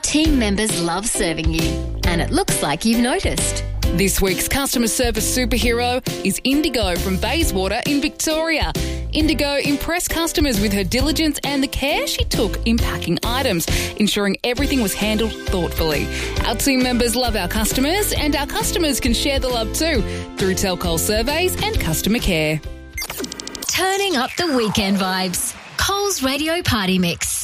team members love serving you, and it looks like you've noticed. This week's customer service superhero is Indigo from Bayswater in Victoria. Indigo impressed customers with her diligence and the care she took in packing items, ensuring everything was handled thoughtfully. Our team members love our customers, and our customers can share the love too through Telcol surveys and customer care. Turning up the weekend vibes. Coles Radio Party Mix.